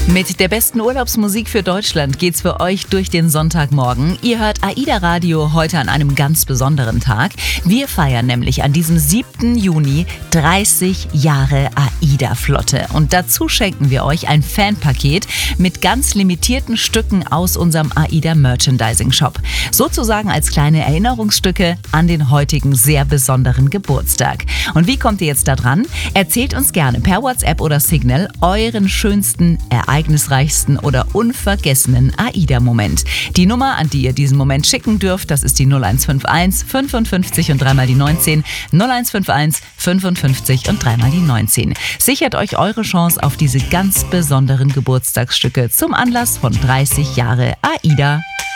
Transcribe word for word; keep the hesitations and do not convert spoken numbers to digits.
Mit der besten Urlaubsmusik für Deutschland geht's für euch durch den Sonntagmorgen. Ihr hört AIDA Radio heute an einem ganz besonderen Tag. Wir feiern nämlich an diesem siebten Juni dreißig Jahre AIDA-Flotte. Und dazu schenken wir euch ein Fanpaket mit ganz limitierten Stücken aus unserem AIDA Merchandising Shop. Sozusagen als kleine Erinnerungsstücke an den heutigen sehr besonderen Geburtstag. Und wie kommt ihr jetzt da dran? Erzählt uns gerne per WhatsApp oder Signal euren schönsten Ereignissen. ereignisreichsten oder unvergessenen AIDA-Moment. Die Nummer, an die ihr diesen Moment schicken dürft, das ist die null eins fünf eins fünfundfünfzig und dreimal die neunzehn. null eins fünf eins fünfundfünfzig und dreimal die neunzehn. Sichert euch eure Chance auf diese ganz besonderen Geburtstagsstücke zum Anlass von dreißig Jahre AIDA.